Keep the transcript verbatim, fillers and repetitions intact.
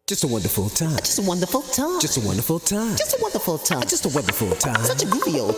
Just a wonderful time. Just a wonderful time. Just a wonderful time. Just a wonderful time. Just a wonderful time. Such a groovy old